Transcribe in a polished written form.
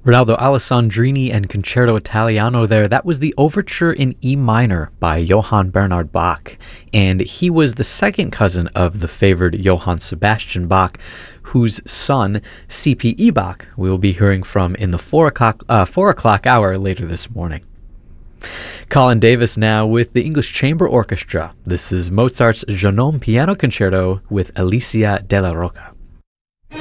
Ronaldo Alessandrini and Concerto Italiano there. That was the overture in E minor by Johann Bernhard Bach. And he was the second cousin of the favored Johann Sebastian Bach, whose son, C.P.E. Bach, we will be hearing from in the 4 o'clock hour later this morning. Colin Davis now with the English Chamber Orchestra. This is Mozart's Jeune Homme Piano Concerto with Alicia Della Rocca.